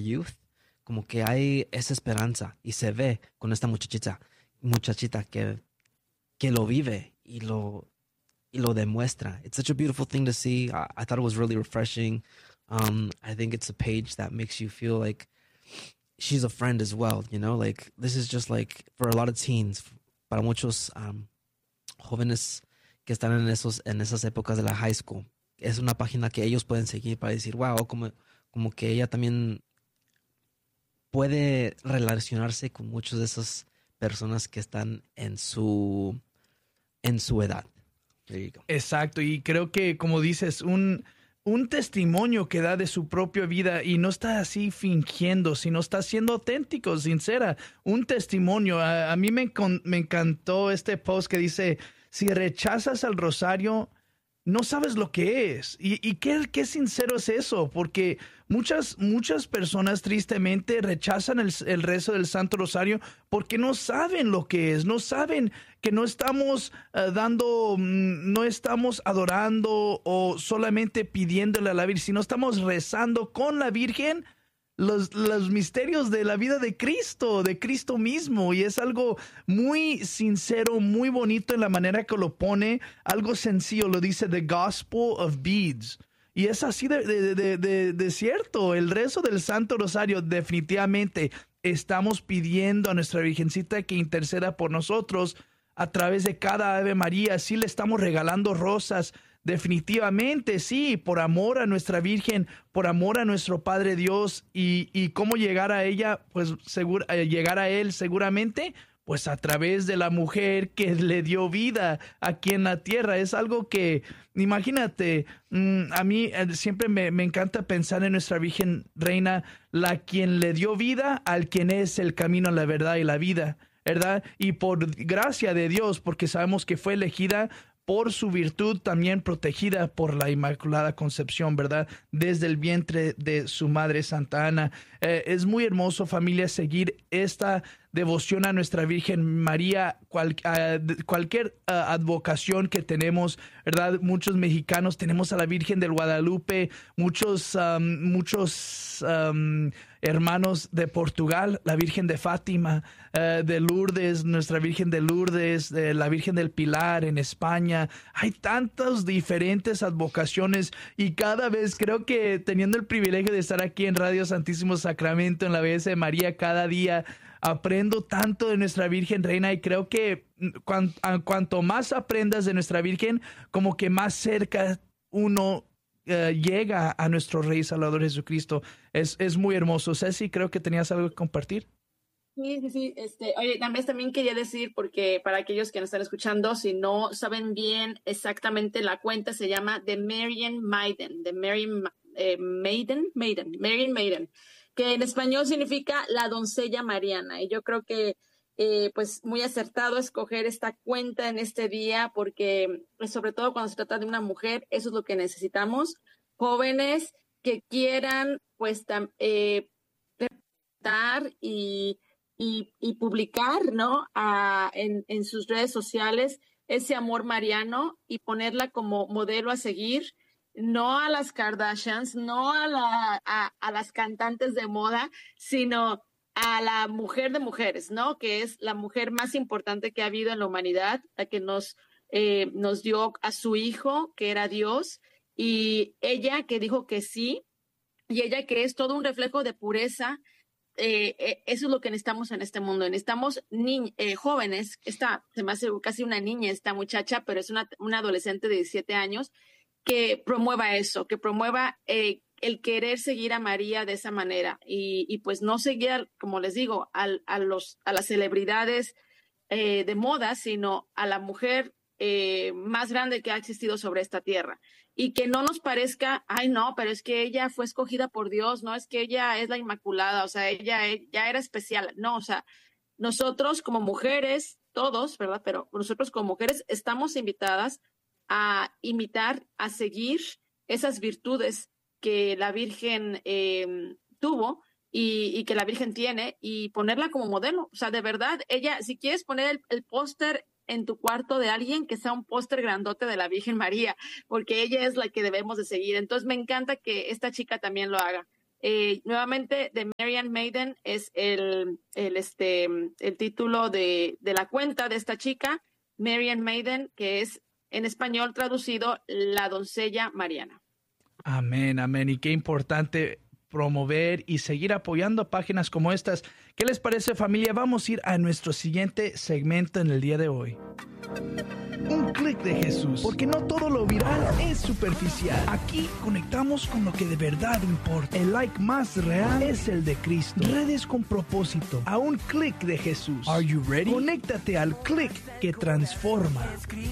youth, como que hay esa esperanza y se ve con esta muchachita que lo vive y lo demuestra. It's such a beautiful thing to see. I thought it was really refreshing. I think it's a page that makes you feel like she's a friend as well, you know? Like, this is just like, for a lot of teens, para muchos jóvenes que están en esas épocas de la high school, es una página que ellos pueden seguir para decir, wow, como que ella también puede relacionarse con muchas de esas personas que están en su edad. There you go. Exacto, y creo que, como dices, un testimonio que da de su propia vida y no está así fingiendo, sino está siendo auténtico, sincera. Un testimonio. A mí me encantó este post que dice, si rechazas al rosario, no sabes lo que es. ¿Y qué sincero es eso? Porque muchas personas tristemente rechazan el rezo del Santo Rosario porque no saben lo que es, no saben que no estamos no estamos adorando o solamente pidiéndole a la Virgen, sino estamos rezando con la Virgen los misterios de la vida de Cristo mismo, y es algo muy sincero, muy bonito en la manera que lo pone, algo sencillo, lo dice The Gospel of Beads, y es así de cierto. El rezo del Santo Rosario, definitivamente estamos pidiendo a nuestra Virgencita que interceda por nosotros a través de cada Ave María. Sí, le estamos regalando rosas, definitivamente, sí, por amor a nuestra Virgen, por amor a nuestro Padre Dios, y cómo llegar a ella, pues llegar a Él seguramente, pues a través de la mujer que le dio vida aquí en la tierra. Es algo que, imagínate, a mí siempre me encanta pensar en nuestra Virgen Reina, la quien le dio vida al quien es el camino, la verdad y la vida, ¿verdad? Y por gracia de Dios, porque sabemos que fue elegida por su virtud, también protegida por la Inmaculada Concepción, ¿verdad? Desde el vientre de su madre Santa Ana. Es muy hermoso, familia, seguir esta devoción a nuestra Virgen María, cualquier advocación que tenemos, ¿verdad? Muchos mexicanos tenemos a la Virgen del Guadalupe, muchos hermanos de Portugal, la Virgen de Fátima, de Lourdes, nuestra Virgen de Lourdes, la Virgen del Pilar en España. Hay tantas diferentes advocaciones, y cada vez creo que teniendo el privilegio de estar aquí en Radio Santísimo Sacramento, en la belleza de María, cada día aprendo tanto de nuestra Virgen Reina, y creo que cuanto más aprendas de nuestra Virgen, como que más cerca uno llega a nuestro Rey Salvador Jesucristo. Es muy hermoso. Ceci, creo que tenías algo que compartir. Sí. Oye, también quería decir, porque para aquellos que nos están escuchando, si no saben bien exactamente la cuenta, se llama The Marian Maiden, Marian Maiden, que en español significa la doncella mariana. Y yo creo que pues muy acertado escoger esta cuenta en este día, porque sobre todo cuando se trata de una mujer, eso es lo que necesitamos. Jóvenes que quieran pues representar y publicar, ¿no? En sus redes sociales ese amor mariano y ponerla como modelo a seguir, no a las Kardashians, no a las cantantes de moda, sino a la mujer de mujeres, ¿no? Que es la mujer más importante que ha habido en la humanidad, la que nos dio a su hijo, que era Dios, y ella que dijo que sí, y ella que es todo un reflejo de pureza. Eso es lo que necesitamos en este mundo. Necesitamos jóvenes. Se me hace casi una niña esta muchacha, pero es una adolescente de 17 años, que promueva eso, que promueva el querer seguir a María de esa manera, y pues no seguir, como les digo, a las celebridades de moda, sino a la mujer más grande que ha existido sobre esta tierra. Y que no nos parezca, ay no, pero es que ella fue escogida por Dios, no, es que ella es la Inmaculada, o sea, ella ya era especial. No, o sea, nosotros como mujeres, todos, ¿verdad? Pero nosotros como mujeres estamos invitadas a imitar, a seguir esas virtudes que la Virgen tuvo y que la Virgen tiene, y ponerla como modelo. O sea, de verdad, ella, si quieres poner el póster en tu cuarto de alguien, que sea un póster grandote de la Virgen María, porque ella es la que debemos de seguir. Entonces me encanta que esta chica también lo haga. Nuevamente, The Marian Maiden es el título de la cuenta de esta chica, Marian Maiden, que es en español traducido La doncella Mariana. Amén, amén. Y qué importante promover y seguir apoyando páginas como estas. ¿Qué les parece, familia? Vamos a ir a nuestro siguiente segmento en el día de hoy. Un clic de Jesús, porque no todo lo viral es superficial. Aquí conectamos con lo que de verdad importa. El like más real es el de Cristo. Redes con propósito, a un clic de Jesús. Are you ready? Conéctate al clic que transforma.